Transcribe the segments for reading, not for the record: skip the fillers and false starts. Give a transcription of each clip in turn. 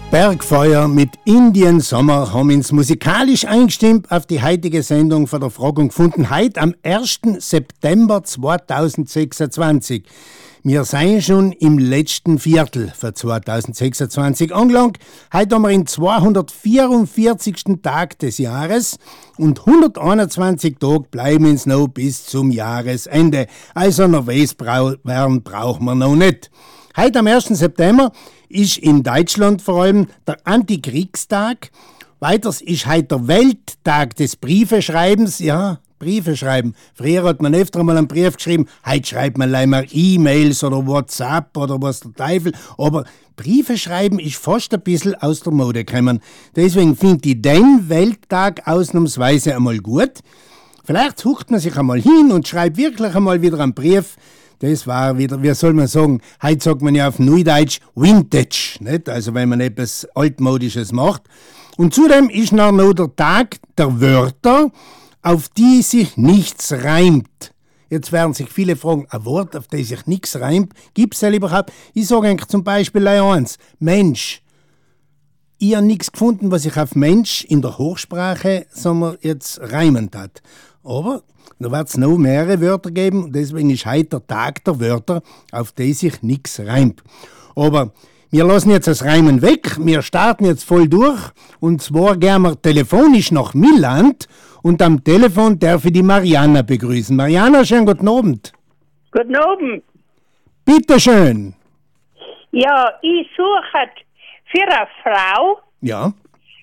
Bergfeuer mit Indien Sommer haben uns musikalisch eingestimmt auf die heutige Sendung von der Frage gefunden. Heute am 1. September 2026. Wir sind schon im letzten Viertel für 2026 angelangt. Heute haben wir den 244. Tag des Jahres und 121 Tage bleiben uns noch bis zum Jahresende. Also nervös werden brauchen wir noch nicht. Heute am 1. September ist in Deutschland vor allem der Antikriegstag. Weiters ist heute der Welttag des Briefeschreibens. Ja, Briefe schreiben. Früher hat man öfter mal einen Brief geschrieben. Heute schreibt man leider E-Mails oder WhatsApp oder was der Teufel. Aber Briefe schreiben ist fast ein bisschen aus der Mode gekommen. Deswegen finde ich den Welttag ausnahmsweise einmal gut. Vielleicht sucht man sich einmal hin und schreibt wirklich einmal wieder einen Brief. Das war wieder, wie soll man sagen, heute sagt man ja auf Neudeutsch Vintage, nicht? Also wenn man etwas Altmodisches macht. Und zudem ist noch der Tag der Wörter, auf die sich nichts reimt. Jetzt werden sich viele fragen, ein Wort, auf das sich nichts reimt, gibt es ja überhaupt? Ich sage eigentlich zum Beispiel eins, Mensch. Ich habe nichts gefunden, was sich auf Mensch in der Hochsprache, sagen wir, jetzt reimen hat. Aber da wird es noch mehrere Wörter geben, deswegen ist heute der Tag der Wörter, auf die sich nichts reimt. Aber wir lassen jetzt das Reimen weg, wir starten jetzt voll durch, und zwar gehen wir telefonisch nach Milland, und am Telefon darf ich die Mariana begrüßen. Mariana, schönen guten Abend. Guten Abend. Bitte schön. Ja, ich suche für eine Frau. Ja.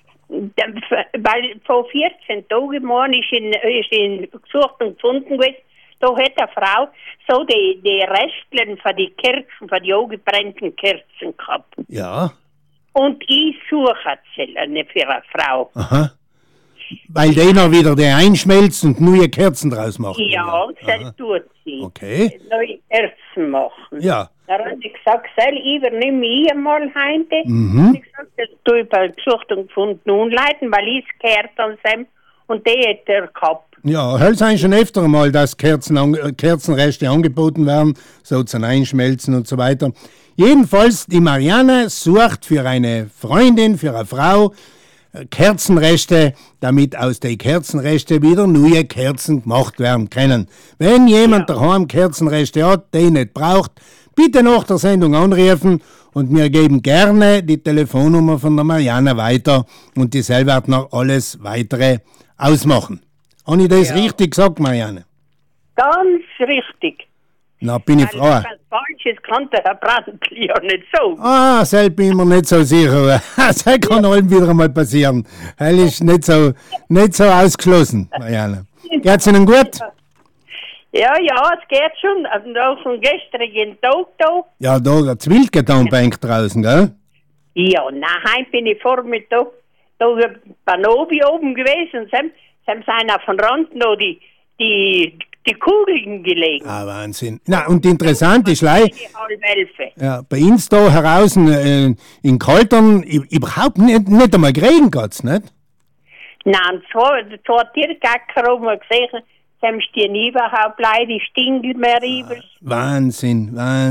Weil vor 14 Tagen morgen ist in gesucht und gefunden gewesen, da hat eine Frau so die Resteln von die Kerzen, von die angebrannten Kerzen gehabt. Ja. Und ich suche sie für eine Frau. Aha. Weil die noch wieder die einschmelzt und neue Kerzen draus macht. Ja, das tut sie. Okay. Neue Kerzen machen. Ja. Da habe ich gesagt, ich übernehme ich einmal heute. Mhm. Ich habe gesagt, das tue ich bei gesucht und gefunden umleiten, weil ich es gehört an Sam und die hat er gehabt. Ja, hört es schon öfter mal, dass Kerzenreste angeboten werden, so zum Einschmelzen und so weiter. Jedenfalls, die Marianne sucht für eine Freundin, für eine Frau, Kerzenreste, damit aus den Kerzenreste wieder neue Kerzen gemacht werden können. Wenn jemand daheim Kerzenreste hat, die nicht braucht, bitte nach der Sendung anrufen und wir geben gerne die Telefonnummer von der Marianne weiter und die selber wird noch alles Weitere ausmachen. Habe ich das richtig gesagt, Marianne? Ganz richtig. Na, bin ich froh. Was Falsches kann der Herr Brandl ja nicht so. Ah, selbst bin ich mir nicht so sicher. Das kann allem wieder einmal passieren. Das ist nicht so ausgeschlossen, Marianne. Geht's Ihnen gut? Ja, es geht schon. Also nach dem gestrigen Tag da. Ja, da hat's wild getan bei euch draußen, gell? Ja, heute bin ich Vormittag da bei Nobi oben gewesen. Sie haben auf dem Rand noch die Kugeln gelegt. Ah, Wahnsinn. Na, und interessant ist gleich, ja, bei uns da heraus in Kaltern überhaupt nicht einmal Regen geht's, nicht? Nein, zwei Tiergacker haben wir gesehen, sie stehen überhaupt leider, die stinken mehr über. Wahnsinn. Ja.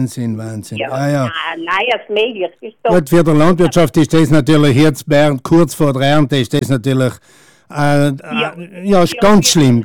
Nein, das möglich ist doch. Gut, für die Landwirtschaft ist das natürlich jetzt, kurz vor der Ernte, ist das natürlich, ist ganz schlimm.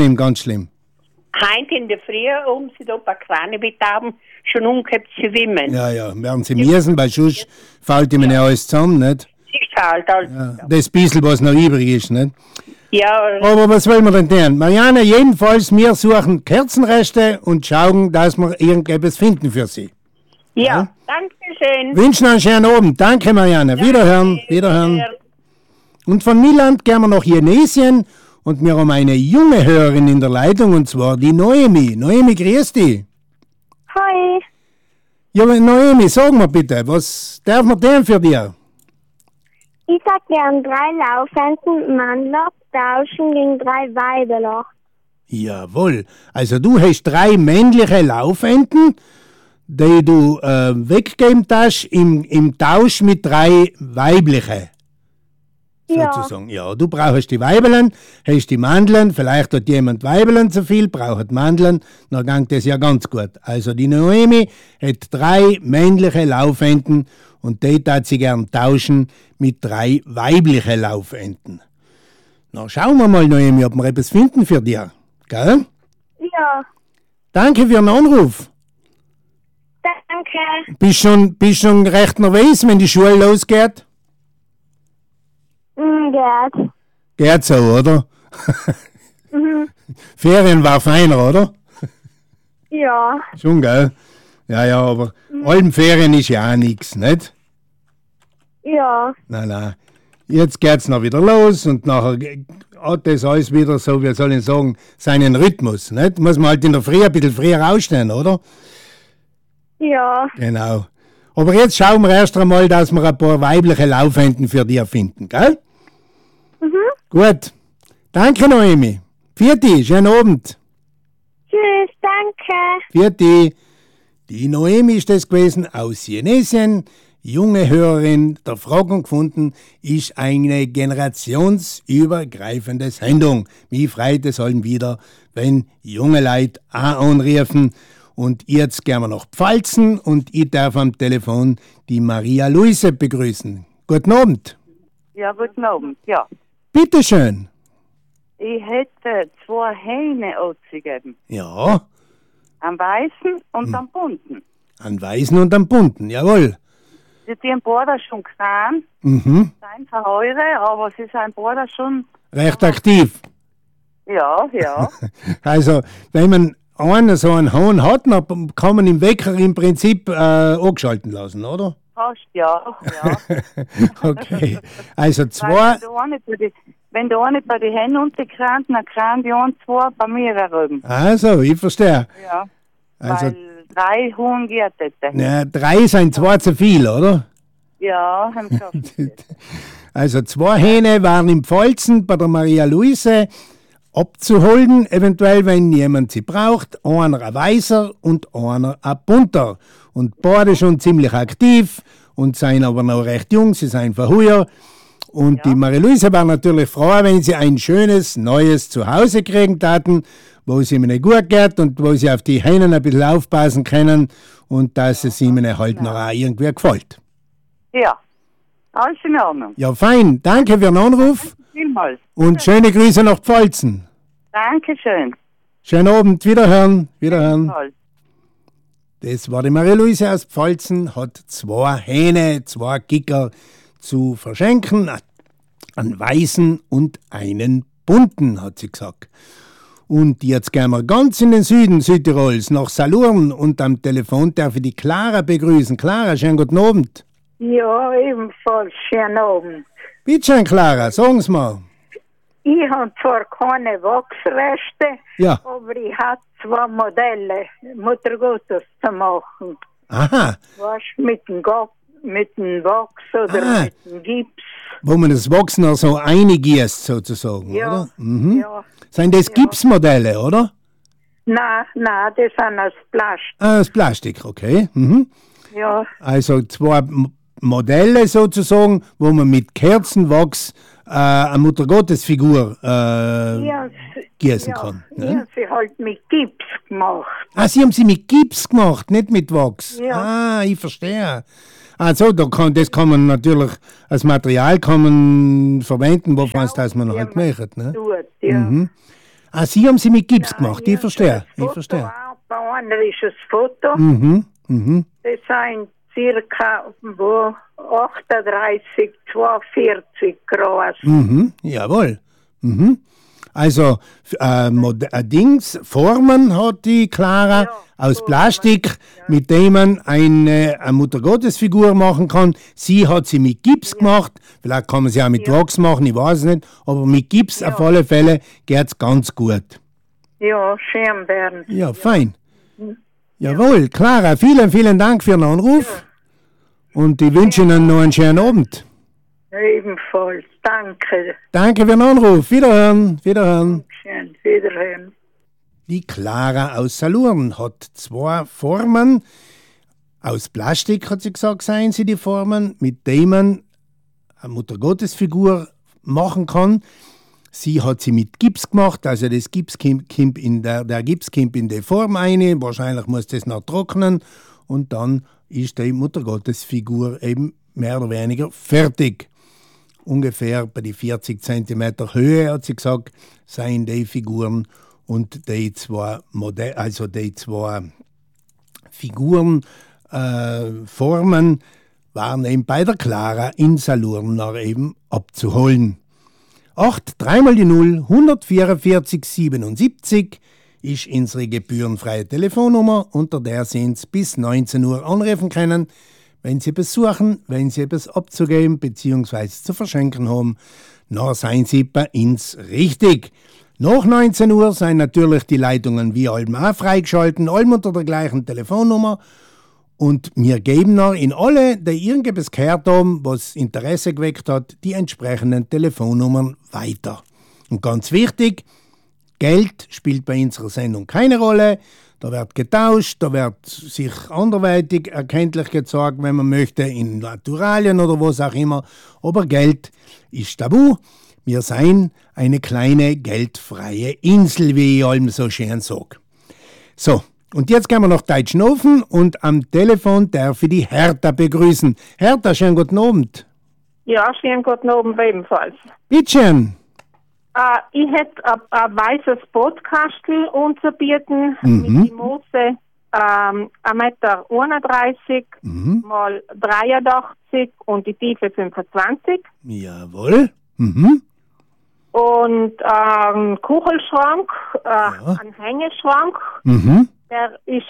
Heute in der Früh haben sie da ein paar kleine Betriebe schon umgehabt zu schwimmen. Ja, werden sie müssen, weil sonst fällt ihm ja alles zusammen, nicht? Ist halt alles. Ja, das bisschen, was noch übrig ist, nicht? Ja. Aber was wollen wir denn tun? Marianne, jedenfalls, wir suchen Kerzenreste und schauen, dass wir irgendetwas finden für sie. Ja, danke schön. Wünschen einen schönen Abend. Danke, Marianne. Wiederhören. Und von Milland gehen wir nach Jenesien. Und wir haben eine junge Hörerin in der Leitung, und zwar die Noemi. Noemi, grüß dich. Hi. Ja, Noemi, sag mal bitte, was darf man denn für dir? Ich sag gern 3 Laufenten Mandler tauschen gegen 3 Weiberler. Jawohl. Also du hast 3 männliche Laufenten, die du weggegeben hast im Tausch mit 3 weibliche. Sozusagen. Ja, du brauchst die Weibeln, hast die Mandeln, vielleicht hat jemand Weibeln zu viel, braucht Mandeln, dann geht das ja ganz gut. Also die Noemi hat 3 männliche Laufenten Und die tat sie gern tauschen mit 3 weiblichen Laufenten. Na, schauen wir mal, Noemi, ob wir etwas finden für dich. Gell? Ja, Danke für den Anruf. danke. Bist schon recht nervös, wenn die Schule losgeht? Gerd. Geht so, oder? Ferien war feiner, oder? Ja, Schon, gell? Ja, aber Alpenferien ist ja auch nichts, nicht? ja, Nein. Jetzt geht's noch wieder los und nachher hat das alles wieder so, wie soll ich sagen, seinen Rhythmus, nicht? Muss man halt in der Früh ein bisschen früher aufstehen, oder? ja. Genau. Aber jetzt schauen wir erst einmal, dass wir ein paar weibliche Laufenten für dich finden, gell? Gut. Danke, Noemi. Vierte, schönen Abend. Tschüss, danke. Vierte. Die Noemi ist das gewesen aus Jenesien. Junge Hörerin der Fragen gefunden, ist eine generationsübergreifende Sendung. Wie freut es allen wieder, wenn junge Leute auch anrufen. Und jetzt gehen wir nach Pfalzen und ich darf am Telefon die Maria Luise begrüßen. Guten Abend. Ja, guten Abend, ja. Bitteschön. Ich hätte 2 Hähne ausgegeben. Ja, Am weißen und am bunten. an Weißen und an Bunten, jawohl. Sie sind beide schon gesehen, Mhm. sind verheure, aber sie sind beide schon, Recht aktiv. ja. Also, wenn man so einen Hahn hat, dann kann man den Wecker im Prinzip angeschalten lassen, oder? Fast, ja. Okay. Also Weil 2, wenn der eine bei den Händen unterkrankt, dann krankt die anderen 2 bei mir herum. also, ich verstehe. Ja. Also, Weil 3 Huhn geht das. ja, 3 sind 2 zu viel, oder? Ja, haben sie Also 2 Hähne waren im Pfalzen bei der Maria Luise abzuholen, eventuell, wenn jemand sie braucht. Einer ein weißer und einer ein bunter. Und beide schon ziemlich aktiv und sind aber noch recht jung, sie sind verheuer. Und die Maria Luise war natürlich froh, wenn sie ein schönes, neues Zuhause kriegen taten, wo sie ihnen gut geht und wo sie auf die Hähnen ein bisschen aufpassen können und dass es ihnen halt noch auch irgendwie gefällt. Ja, alles in Ordnung. Ja, fein. Danke für den Anruf Vielmals. und schöne Grüße nach Pfalzen. Dankeschön. Schönen Abend, wiederhören. Vielmals. Das war die Marie-Luise aus Pfalzen, hat 2 Hähne, 2 Gicker zu verschenken, einen weißen und einen bunten, hat sie gesagt. Und jetzt gehen wir ganz in den Süden Südtirols, nach Salurn, und am Telefon darf ich die Clara begrüßen. Clara, schönen guten Abend. Ja, ebenfalls schönen Abend. Bitte schön, Clara, sagen Sie mal. Ich habe zwar keine Wachsreste, Ja. aber ich habe 2 Modelle, Mutter Gottes zu machen. Aha, Weißt du, mit dem Wachs oder Ah. mit dem Gips. wo man das Wachs noch so eingießt, sozusagen, Ja, oder? Mhm. ja. Sind das Gipsmodelle, oder? Nein, das sind aus Plastik. Ah, aus Plastik, okay. Mhm. Ja, Also 2 Modelle sozusagen, wo man mit Kerzenwachs eine Muttergottesfigur gießen kann. Ich Ne? habe sie halt mit Gips gemacht. Ah, Sie haben sie mit Gips gemacht, nicht mit Wachs. Ja. Ah, ich verstehe. Also, das kann man natürlich, als Material kann man verwenden, wovon es das man halt macht. Ne? Tut, ja. Mhm. Ah, Sie haben sie mit Gips gemacht, ich verstehe. Das Ich verstehe. Foto, bei einer ist ein Foto. Mhm. Mhm. Das sind circa 38, 42 groß. Mhm, jawohl. Mhm. Also Formen hat die Clara aus Plastik, mit dem man eine Muttergottesfigur machen kann. Sie hat sie mit Gips gemacht, vielleicht kann man sie auch mit Wachs machen, ich weiß es nicht, aber mit Gips auf alle Fälle geht es ganz gut. Ja, schön werden. Ja, fein. Jawohl, Clara, vielen, vielen Dank für den Anruf und ich wünsche Ihnen noch einen schönen Abend. Ebenfalls. Danke. Danke für den Anruf. Wiederhören. Wiederhören. Schön. Wiederhören. Die Clara aus Salurn hat 2 Formen. Aus Plastik, hat sie gesagt, seien sie die Formen, mit denen man eine Muttergottesfigur machen kann. Sie hat sie mit Gips gemacht, also das Gips kommt der Gips kommt in die Form rein. Wahrscheinlich muss das noch trocknen und dann ist die Muttergottesfigur eben mehr oder weniger fertig. Ungefähr bei die 40 cm Höhe, hat sie gesagt, seien die Figuren und die zwei Figuren, Formen waren eben bei der Clara in Salurna eben abzuholen. 8 3 mal die 0 144 77 ist unsere gebührenfreie Telefonnummer, unter der Sie uns bis 19 Uhr anrufen können, wenn Sie besuchen, wenn Sie etwas abzugeben bzw. zu verschenken haben. Na, seien Sie bei uns richtig. Nach 19 Uhr sind natürlich die Leitungen wie allem auch freigeschalten, allem unter der gleichen Telefonnummer. Und wir geben noch in alle, die irgendetwas gehört haben, was Interesse geweckt hat, die entsprechenden Telefonnummern weiter. Und ganz wichtig, Geld spielt bei unserer Sendung keine Rolle. Da wird getauscht, da wird sich anderweitig erkenntlich gezeigt, wenn man möchte, in Naturalien oder was auch immer. Aber Geld ist tabu. Wir seien eine kleine geldfreie Insel, wie ich allem so schön sage. So. Und jetzt gehen wir nach Deutschnofen und am Telefon darf ich die Hertha begrüßen. Hertha, schönen guten Abend. Ja, schönen guten Abend ebenfalls. Bitteschön. Ich hätte ein weißes Bootkastel anzubieten mit die Maße 1,31 Meter mal 83 und die Tiefe 25. Jawohl. Und einen Kuchelschrank, einen Hängeschrank. Der ist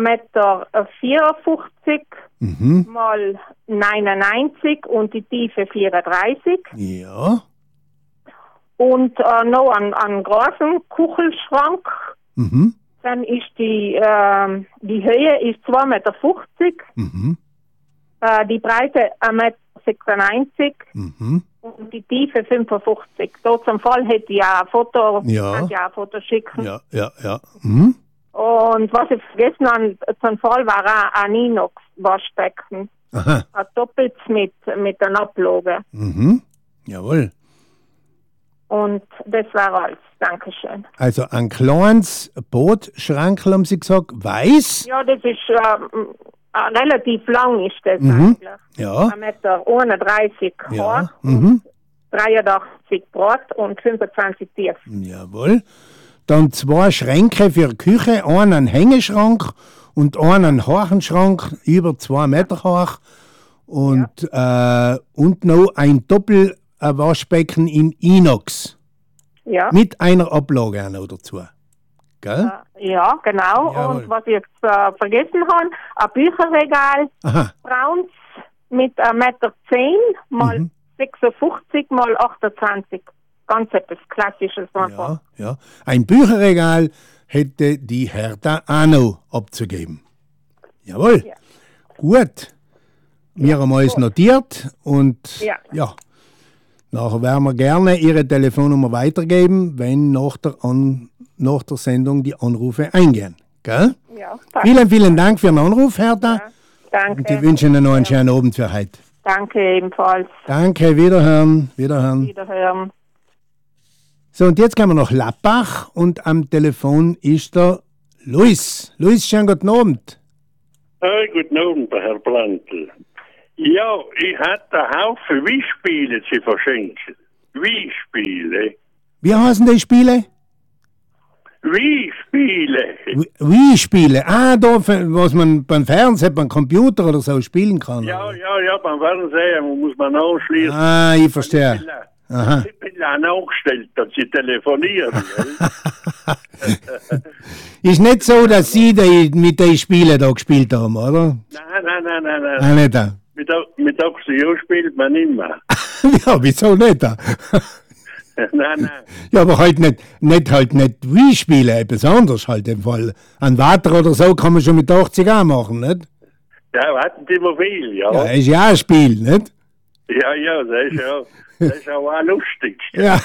1,54 Meter mal 99 und die Tiefe 34. Ja. Und noch einen großen Kuchelschrank. Dann ist die Höhe ist 2,50 Meter. Die Breite 1,96 Meter. Und die Tiefe 55. Da zum Fall hätte ich auch ein Foto, kann ich auch ein Foto schicken. Ja. Und was ich vergessen habe, zum Fall war auch ein Inox-Waschbecken. Ein doppelt mit einer Ablage. Jawohl. Und das war alles. Dankeschön. Also ein kleines Bootschrankel, haben Sie gesagt, weiß? Ja, das ist relativ lang ist das eigentlich. Ja. 1,31 Meter hoch, 83 breit und 25 tief. Jawohl. Dann 2 Schränke für die Küche, einen Hängeschrank und einen Hachenschrank über 2 Meter hoch und noch ein Doppelwaschbecken in Inox. Ja. Mit einer Ablage auch noch dazu. Gell? Ja, genau. Jawohl. Und was ich jetzt vergessen habe, ein Bücherregal, brauns mit 1,10 Meter mal 56 mal 28. Ganz etwas Klassisches. Ja. Ein Bücherregal hätte die Hertha auch noch abzugeben. Jawohl. Ja. Gut. Wir haben alles notiert und ja. Nachher werden wir gerne Ihre Telefonnummer weitergeben, wenn nach der Sendung die Anrufe eingehen. Gell? Ja, vielen Dank für den Anruf, Hertha. Ja, danke. Und ich wünsche Ihnen noch einen schönen Abend für heute. Danke ebenfalls. Danke, wiederhören. Wiederhören. So, und jetzt gehen wir nach Lappach und am Telefon ist der Luis. Luis, schönen guten Abend. Guten Abend, Herr Plantl. Ja, ich hatte einen Haufen Wii-Spiele zu verschenken. Wii-Spiele. Wie heißen die Spiele? Wii-Spiele. Wii-Spiele? Da, was man beim Fernsehen, beim Computer oder so spielen kann. Ja, beim Fernsehen muss man anschließen. Ich verstehe. Ich bin ja angestellt, dass Sie telefonieren. Ist nicht so, dass Sie mit den Spielen da gespielt haben, oder? Nein. Nicht da. Mit Oxio spielt man immer. Ja, wieso nicht da? Nein. Ja, aber halt nicht Wii-Spiele, etwas anderes halt im Fall. Ein Water oder so kann man schon mit 80 auch machen, nicht? Ja, warten Sie mal viel, ja. Ja, ist ja ein Spiel, nicht? Ja, das ist auch lustig. Ja.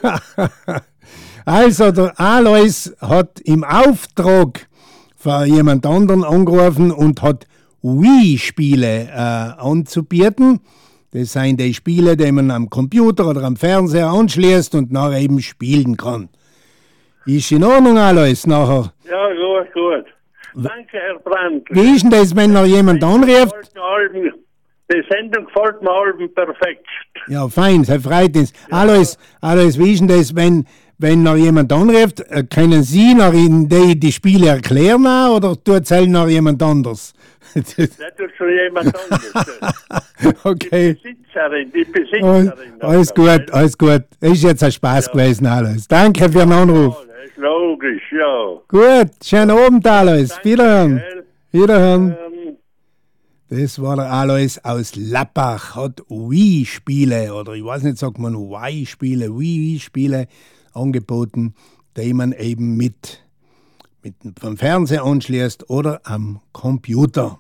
Also, der Alois hat im Auftrag von jemand anderen angerufen und hat Wii-Spiele anzubieten. Das sind die Spiele, die man am Computer oder am Fernseher anschließt und nachher eben spielen kann. Ist in Ordnung, Alois, nachher? Ja, gut. Danke, Herr Brandl. Wie ist denn das, wenn noch jemand anruft? Die Sendung gefällt mir allem perfekt. Ja, fein, das freut uns. Ja. Alois, wie ist denn das, wenn noch jemand anruft, können Sie noch die Spiele erklären oder tut es noch jemand anders? Das tut schon jemand anderes. Okay. Die Besitzerin. Alles gut. Ist jetzt ein Spaß gewesen, Alois. Danke für den Anruf. Ja, das ist logisch, ja. Gut, schönen Abend, Alois. Wiederhören. Das war der Alois aus Lappach, hat Wii-Spiele, oder ich weiß nicht, sagt man Wii-Spiele angeboten, die man eben vom Fernseher anschließt oder am Computer.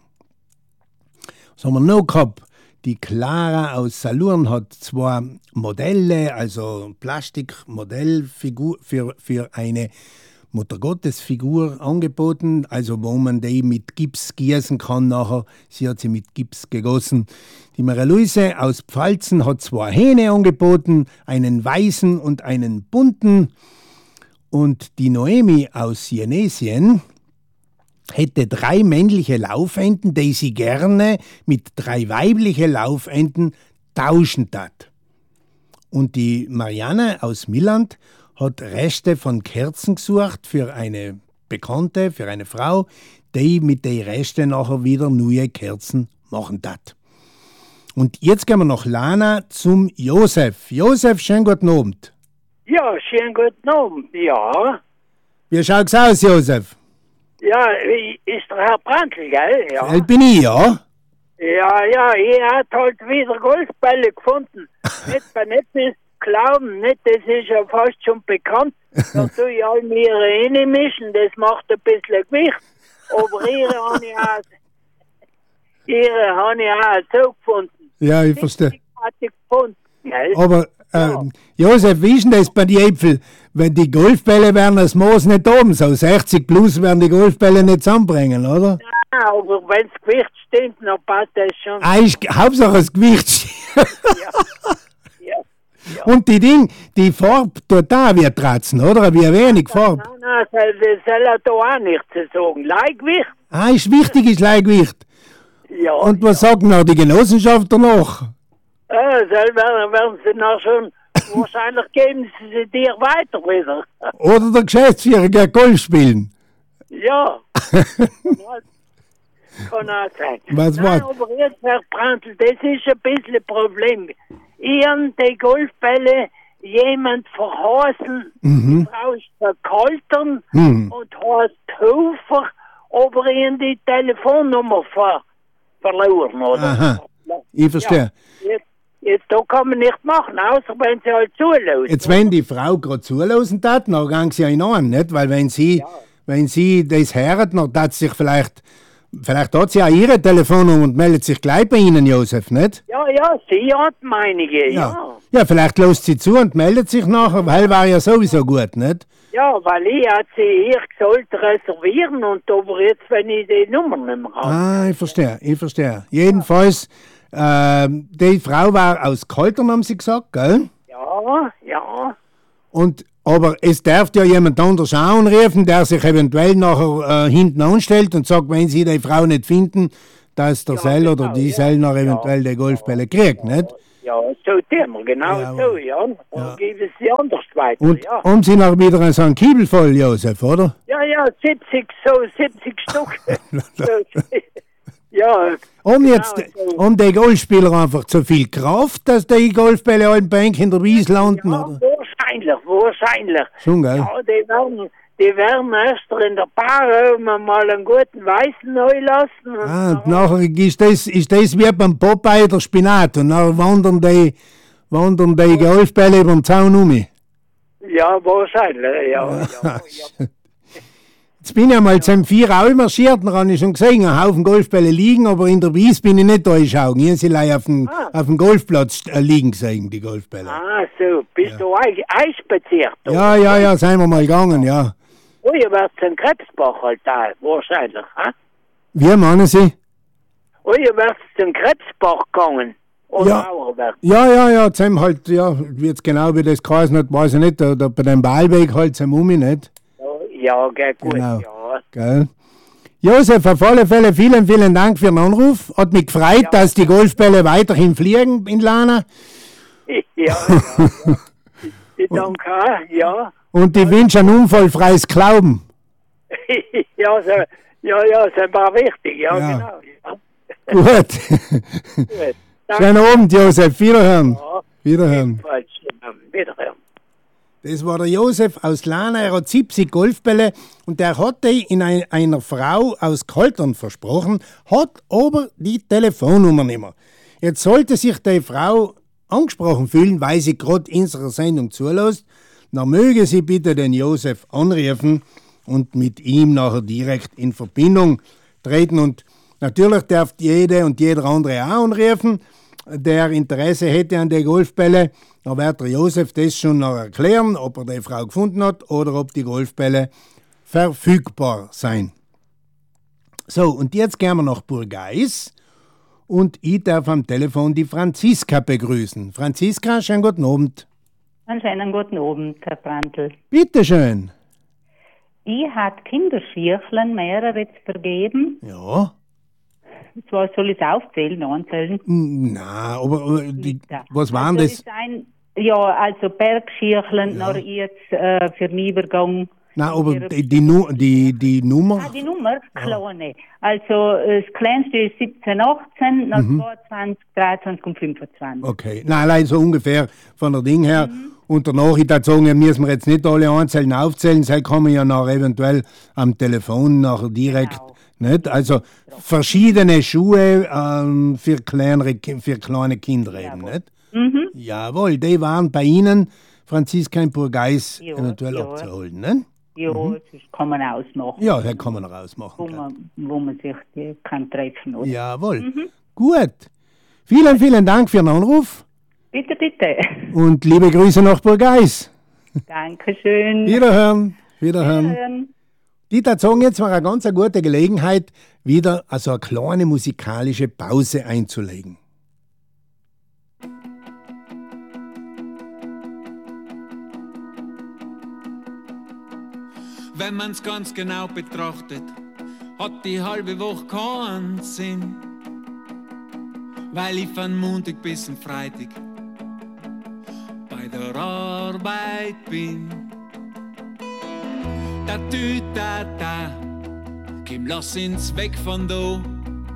Was haben wir noch gehabt? Die Clara aus Salurn hat 2 Modelle, also Plastikmodellfigur für eine Muttergottesfigur angeboten, also wo man die mit Gips gießen kann nachher. Sie hat sie mit Gips gegossen. Die Maria-Luise aus Pfalzen hat 2 Hähne angeboten, einen weißen und einen bunten. Und die Noemi aus Jenesien hätte 3 männliche Laufenten, die sie gerne mit 3 weibliche Laufenten tauschen tat. Und die Marianne aus Milland hat Reste von Kerzen gesucht für eine Bekannte, für eine Frau, die mit den Resten nachher wieder neue Kerzen machen tat. Und jetzt gehen wir nach Lana zum Josef. Josef, schönen guten Abend. Ja, schönen guten Abend, ja. Wie schaut's aus, Josef? Ja, ist der Herr Brandl, gell? Ja. Bin ich, ja? Ja, ich hat halt wieder Golfbälle gefunden. Nicht bei Netflix glauben, nicht, das ist ja fast schon bekannt. Da tue ich all ihre reinmischen, das macht ein bisschen Gewicht. Aber ihre habe ich auch so gefunden. Ja, ich verstehe. Hat ich gefunden, gell? Aber, Josef, wie ist denn das bei den Äpfeln? Wenn die Golfbälle werden das Maß nicht oben, so 60 plus werden die Golfbälle nicht zusammenbringen, oder? Ja, aber wenn das Gewicht stimmt, dann passt das schon. Hauptsache das Gewicht stimmt. Ja. Und die Farbe tut da wie Tratzen, oder? Wie wenig Farbe. Nein, das soll er da auch nicht zu sagen. Leihgewicht. Ist wichtig, ist Leihgewicht. Ja. Und was sagen noch die Genossenschaft danach? Werden sie noch schon, wahrscheinlich geben sie dir weiter wieder. Oder der Geschäftsführer geht Golf spielen. Ja. Kann auch sein. Was war? Aber jetzt, Herr Brandl, das ist ein bisschen ein Problem. Ihren die Golfbälle jemand verhasen, die Frau ist verkaltern und heißt Hofer, aber ihren die Telefonnummer verloren, oder? Aha, ich verstehe. Ja, jetzt da kann man nicht machen, außer wenn sie halt zulassen. Jetzt, wenn die Frau gerade zulassen tat, dann gehen sie ja hinein, nicht? Weil wenn sie das hört, dann tat sie sich vielleicht hat sie auch ihre Telefonnummer und meldet sich gleich bei Ihnen, Josef, nicht? Ja, sie hat meinige, ja. Ja, vielleicht lässt sie zu und meldet sich nachher, weil war ja sowieso gut, nicht? Ja, weil ich hat sie hier sollte reservieren und aber jetzt, wenn ich die Nummer nicht mehr habe. Ich verstehe. Jedenfalls, die Frau war aus Kaltern, haben Sie gesagt, gell? Ja. Aber es darf ja jemand anders auch anrufen, der sich eventuell nachher hinten anstellt und sagt, wenn Sie die Frau nicht finden, dass der Sell oder die Sell noch eventuell die Golfbälle kriegt, nicht? Ja, so tun wir, genau so, ja. Und geben sie anders weiter, und haben Sie noch wieder so einen Kiebel voll, Josef, oder? Ja, 70 Stück. Ja. Um die Golfspieler einfach zu viel Kraft, dass die Golfbälle auf dem Bank in der Wiese landen, oder? Wahrscheinlich. Schon, gell? Ja, die werden erst in der Bar mal einen guten Weißen neu lassen. Und nachher ist das wie beim Popeye der Spinat und dann wandern die Golfbälle über den Zaun um. Ja, wahrscheinlich, ja. Jetzt bin ich einmal zum 4 auch marschiert, dann habe ich schon gesehen, einen Haufen Golfbälle liegen, aber in der Wies bin ich nicht da geschaut. Ich habe sie auf dem Golfplatz liegen gesehen, die Golfbälle. So, bist du einspaziert? Ja, sind wir mal gegangen, ja. Oh, ihr werdet zum Krebsbach halt da, wahrscheinlich, ha? Wie meinen Sie? Oh, ihr werdet zum Krebsbach gegangen. Oder Ja, jetzt haben halt, jetzt genau wie das geheißen hat, weiß ich nicht, da bei dem Ballweg halt zum nicht. Ja, gut, genau. ja. Gell? Josef, auf alle Fälle vielen, vielen Dank für den Anruf. Hat mich gefreut, dass die Golfbälle weiterhin fliegen in Lana. Ja. Ich danke auch, ja. Und ich wünsche ein unfallfreies Glauben. Ja, das war wichtig, ja. Genau. Ja. Gut. Schönen Abend, Josef. Wiederhören. Ja. Wiederhören. Wiederhören. Das war der Josef aus Lana. Er hat 70 Golfbälle und der hatte in einer Frau aus Koltern versprochen, hat aber die Telefonnummer nicht mehr. Jetzt sollte sich die Frau angesprochen fühlen, weil sie gerade unserer Sendung zulässt, dann möge sie bitte den Josef anrufen und mit ihm nachher direkt in Verbindung treten. Und natürlich darf jede und jeder andere auch anrufen, der Interesse hätte an den Golfbälle. Dann wird der Josef das schon noch erklären, ob er die Frau gefunden hat oder ob die Golfbälle verfügbar sein. So, und jetzt gehen wir nach Burgeis und ich darf am Telefon die Franziska begrüßen. Franziska, schönen guten Abend. Einen schönen guten Abend, Herr Brandl. Bitte schön. Ich habe Kinderschirchlen mehrere jetzt vergeben. Ja. Zwar soll ich es aufzählen, anzählen? Na, aber was waren das? Ja, also Bergschirchlen, noch jetzt für den Übergang. Nein, aber die Nummer? Die Nummer? Kleine. Also das kleinste ist 17, 18, nach 22, 23 und 25. Okay, nein, so ungefähr von der Ding her. Und danach, ich würde sagen, müssen wir jetzt nicht alle einzeln aufzählen, das kann man ja nachher eventuell am Telefon nachher direkt. Genau. Nicht? Also verschiedene Schuhe für kleine Kinder eben, nicht? Jawohl, die waren bei Ihnen, Franziska, in Burgeis eventuell abzuholen, nicht? Ja, das kann man ausmachen. Ja, das kann man noch ausmachen. Wo man sich kann treffen kann. Jawohl. Gut. Vielen, vielen Dank für den Anruf. Bitte, bitte. Und liebe Grüße nach Burgeis. Dankeschön. Wiederhören. Die sagen, jetzt war eine ganz gute Gelegenheit, wieder also eine kleine musikalische Pause einzulegen. Wenn man's ganz genau betrachtet, hat die halbe Woche keinen Sinn, weil ich von Montag bis Freitag bei der Arbeit bin. Da, komm, lass uns weg von da.